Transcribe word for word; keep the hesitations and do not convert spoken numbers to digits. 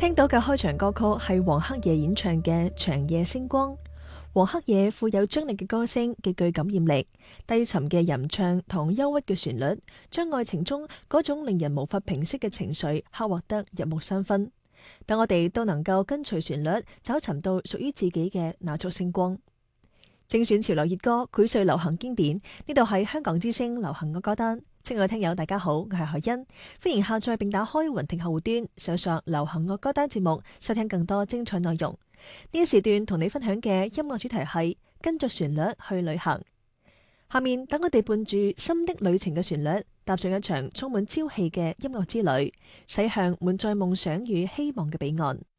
聽到嘅開場歌曲係黃黑夜演唱嘅《長夜星光》。黃黑夜富有張力嘅歌聲，極具感染力。低沉嘅吟唱同憂鬱嘅旋律，將愛情中嗰種令人無法平息嘅情緒刻畫得入木三分。等我哋都能夠跟隨旋律，找尋到屬於自己嘅那束星光。精選潮流熱歌，膾碎流行經典。呢度係香港之聲流行嘅歌單。親愛嘅聽友，大家好，我係海欣，歡迎下載並打開雲聽客戶端，搜索流行樂歌單節目，收聽更多精彩內容。呢一時段同你分享嘅音樂主題係跟着旋律去旅行。下面等我哋伴住心的旅程嘅旋律，踏上一場充滿朝氣嘅音樂之旅，駛向滿載夢想與希望嘅彼岸。